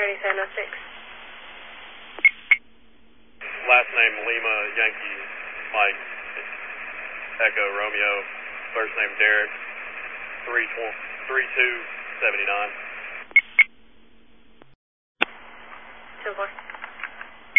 3706. Last name Lima, Yankee, Mike, Echo, Romeo. First name Derek, 3279.